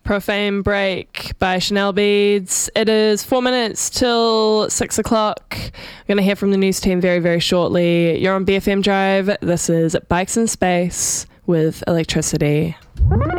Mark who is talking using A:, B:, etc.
A: Profane Break by Chanel Beads. It is 4 minutes till 6 o'clock. We're going to hear from the news team very, very shortly. You're on BFM Drive. This is Bikes in Space with Electricity.